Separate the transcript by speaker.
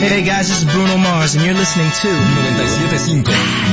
Speaker 1: Hey guys, this is Bruno Mars and you're listening to
Speaker 2: 97.5